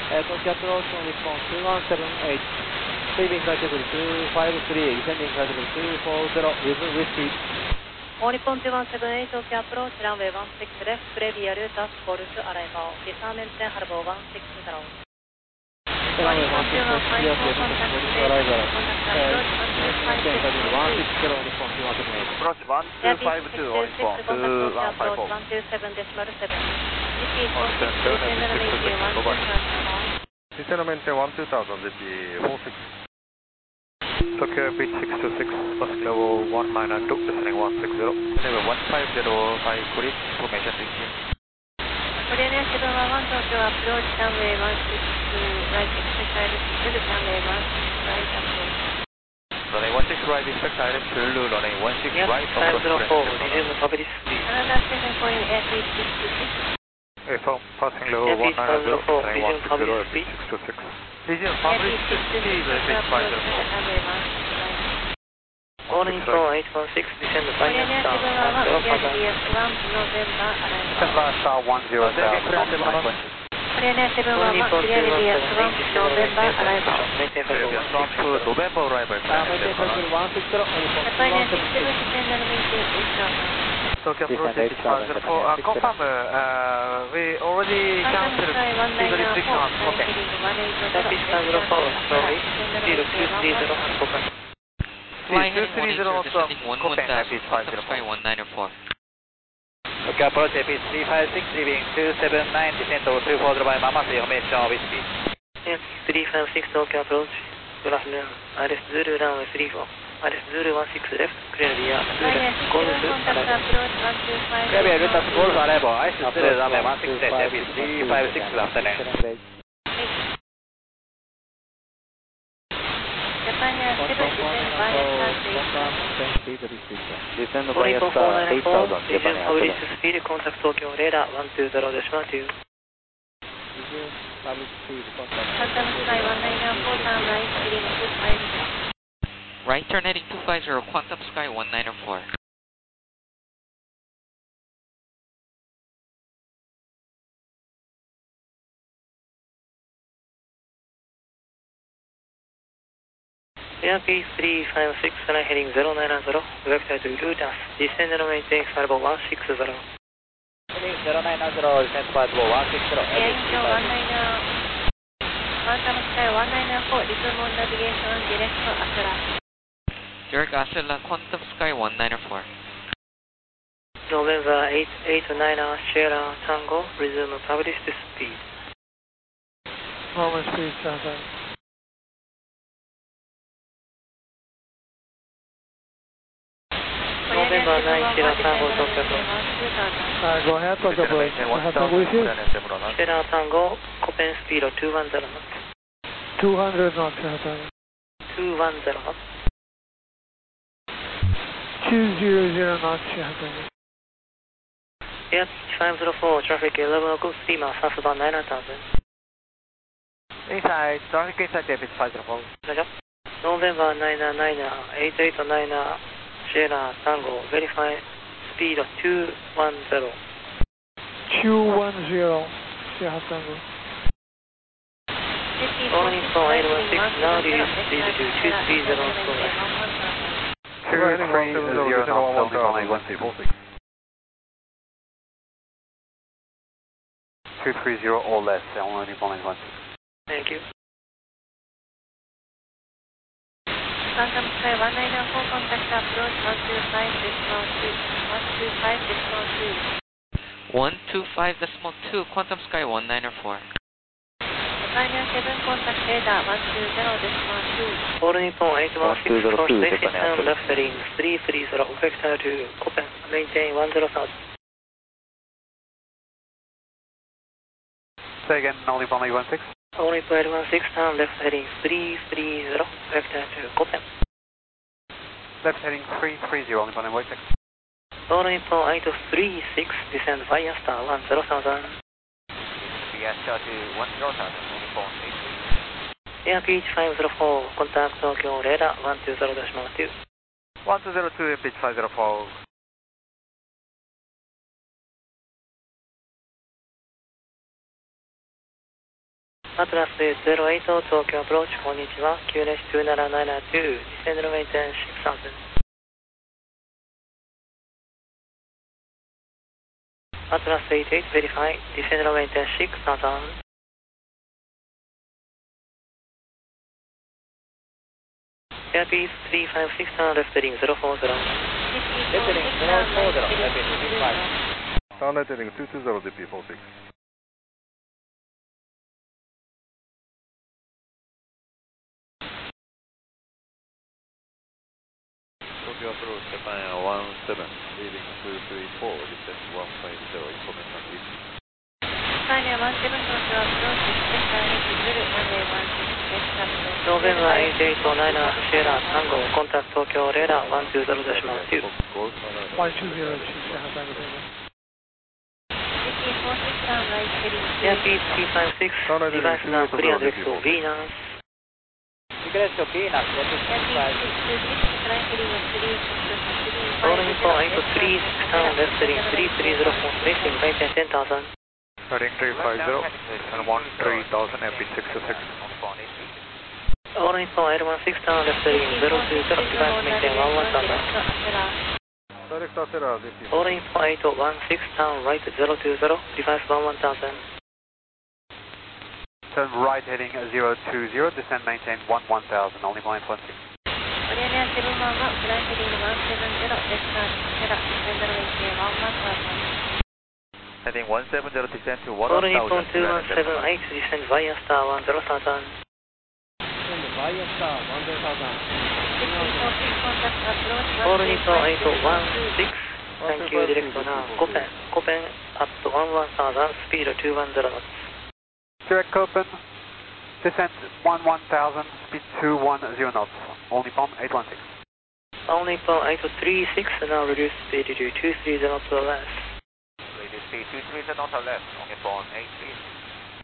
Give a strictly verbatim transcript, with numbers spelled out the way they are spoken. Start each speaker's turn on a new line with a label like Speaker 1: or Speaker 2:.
Speaker 1: Uh, Tokyo approach on Nippon two one seven eight. Leaving flight level two five three, descending flight level two four zero with whiskey.
Speaker 2: All Nippon two one seven eight, Tokyo approach, runway one six left, previous task force arrival, disarmament harbor one six zero.
Speaker 1: Runway one six zero, clear to contact arrival. Maintain flight level one six zero, Nippon two one seven eight.
Speaker 3: Approach one two five two, all Nippon two one five four.
Speaker 2: one two seven decimal seven. Repeat one six, descend and maintain one two thousand.
Speaker 3: Descend and maintain one two thousand, Z P four six. Tokyo beach six two six, bus level one nine nine two, descending one six zero. Level one five zero five, grid information to engine.
Speaker 2: Korean seven one one, Tokyo approach, runway one six right, expect iris full, runway one six right approach.
Speaker 3: Runway one six right, expect iris full, runway one six right approach.
Speaker 4: five zero four, resume publicity.
Speaker 2: Canada seven point airspeed six two six.
Speaker 3: Affirm, passing level one nine nine zero, descending one six zero, six two six. Resume publicity, airspeed five zero four.
Speaker 4: All Nippon eight one six, descend via star one zero
Speaker 3: star one zero zero.
Speaker 2: Korean seven one one, clearly via Swamp November arrival.
Speaker 3: Swamp November arrival.
Speaker 1: Maintain flight level one six zero, Nippon
Speaker 2: Japan
Speaker 1: two one
Speaker 2: Air six
Speaker 1: seven
Speaker 2: seven,
Speaker 1: eight.
Speaker 2: descend and maintain eight thousand.
Speaker 3: Tokyo approach is five zero four. Uh, confirm, uh, we already canceled speed restriction on Koten.
Speaker 4: Turkish five zero four, sorry, speed two three zero on Koten.
Speaker 5: Flying heading one eight zero,
Speaker 3: from
Speaker 5: descending one
Speaker 3: Koten,
Speaker 5: one thousand,
Speaker 3: Rapid five zero
Speaker 5: Sky
Speaker 3: four.
Speaker 5: one nine four.
Speaker 3: Tokyo approach Rapid three five six, leaving two seven nine, descent to two four zero by Mama, information whiskey.
Speaker 4: three five six, Tokyo approach, good afternoon, Iris Zulu runway three four. Iris Zulu one six left, clear via Golf arrival.
Speaker 3: Clear via Golf Golf arrival, Iris Zulu runway one six left, Rapid three five six, good afternoon.
Speaker 2: Japan Air seven, descend via star eight.
Speaker 1: Descend
Speaker 4: All
Speaker 1: via
Speaker 4: Nippon
Speaker 1: star
Speaker 4: four nine
Speaker 1: eight
Speaker 4: four,
Speaker 1: thousand,
Speaker 4: resume
Speaker 1: Japan Air
Speaker 4: public
Speaker 1: seven.
Speaker 4: speed, contact Tokyo radar one two zero decimal two.
Speaker 1: Resume public speed, contact.
Speaker 2: Phantom Sky one nine four, turn right, heading two five zero.
Speaker 5: Right turn heading two five zero, Quantum Sky one nine four.
Speaker 4: Airspeed three five six, fly heading zero nine zero, vector to Ludas, descend and maintain flight level one six zero.
Speaker 3: Heading zero nine zero, descent flight level one six zero.
Speaker 2: Angel one nine, Phantom Sky one nine four, resume on navigation, direct Asura.
Speaker 5: Direct Asula, Quantum Sky one nine four.
Speaker 4: November eight eight nine, Sierra Tango, resume published speed.
Speaker 1: Normal speed, Santa.
Speaker 4: November nine, Sierra Tango, Tokyo approach.
Speaker 1: Uh, go ahead, Tokyo approach. I have to with you.
Speaker 4: Sierra Tango, Copen speed two one zero knots.
Speaker 1: two hundred knots, Santa.
Speaker 4: two one zero knots.
Speaker 1: two hundred knots, Santa.
Speaker 4: Air five zero four, traffic eleven o'clock, steamer, southbound nine thousand.
Speaker 3: Inside, traffic inside Rapid five zero four.
Speaker 4: November nine nine, eight eight nine, Sierra Tango, verify speed two one zero.
Speaker 1: two one zero, Sierra Tango.
Speaker 4: All Nippon eight one six, now reduce speed to two three zero for left.
Speaker 3: two three zero knots, Nippon eight one six. two three zero or less, only Nippon eight one six.
Speaker 4: Thank you.
Speaker 2: Phantom Sky one nine four, contact approach one two five decimal two. one two five decimal two.
Speaker 5: one two five decimal two, Quantum Sky one nine four.
Speaker 2: Japan Air seven, contact radar one two zero decimal two.
Speaker 4: All Nippon eight one six, cross exit turn left heading three three zero, vector to Copen, maintain one zero thousand.
Speaker 3: Say again, only Nippon eight one six.
Speaker 4: All Nippon eight one six, turn left heading three three zero, vector to Copen.
Speaker 3: Left heading three three zero, Nippon eight one six.
Speaker 4: All Nippon eight three six, descend via star one zero thousand.
Speaker 3: Via star to one zero thousand, Nippon eight three.
Speaker 4: Airspeed five zero four, contact Tokyo radar one two zero decimal two.
Speaker 3: one two zero two, pitch five zero four.
Speaker 4: アトラスゼロエイト東京アプローチ、こんにちは。キューエヌエイチにーななななに、Descend and maintain six thousand。アトラスエイトエイト verify, Descend and maintain six thousand。エアピースさんびゃくごじゅうろく、レフトリングゼロフォーゼロ。
Speaker 1: レフトリングゼロフォーゼロ、エアピースさんびゃくごじゅうろく。
Speaker 6: ターンライトリングにーにーゼロ、ディーピーフォーシックス。
Speaker 3: Tokyo approach Japan one seven, leading two three four, descent one five zero, information reach.
Speaker 2: サイネワンセブン東京アプローチ、センターにズル、ランウェイワンシックスです。
Speaker 4: ノーベンバーエイトエイトナインシェラーさん号、コンタクト東京レーダーワンツーゼロデシマルツー。
Speaker 1: ワンツーゼロ、シーセンハタイムセブン。
Speaker 4: エアピースさんびゃくごじゅうろく、デバイスがクリアディレクト ビーナイン。
Speaker 1: リクエスト B な、エアピースさんびゃくごじゅうろく。
Speaker 4: Rolling for eight three six down, left heading three three zero four, spacing maintain ten thousand.
Speaker 3: Heading three five zero, descent one three thousand, A P six six.
Speaker 4: Rolling for eight one six down, left heading zero two zero, device maintain one one thousand.
Speaker 6: ダイレクトアセラー、ディーピー。
Speaker 4: Rolling for eight one six down, right zero two zero, device one one thousand.
Speaker 3: Turn right heading zero two zero, descent maintain one one thousand, only point one six.
Speaker 2: オリエネアセブンワンはフライヘリングワンセブンゼロ、レフタージセラ、ディフェンダーウェイケーワンワンターザン。
Speaker 3: Heading one seven zero, descent to one
Speaker 4: Rolling for
Speaker 3: thousand.
Speaker 4: two one seven eight, descend via star one zero thousand.
Speaker 1: バイアスター、ワンゼロサウザン。
Speaker 4: Rolling for eight one six, thank you, direct now, Copen, Copen at one one thousand, speed two one zero knots.
Speaker 3: Direct Copen, descent one one thousand, speed two one zero knots, only pom eight one six.
Speaker 4: Only pom eight three six, now reduce speed to two three zero knots or less.
Speaker 3: Reduce speed two three zero knots or less, only pom eight three six.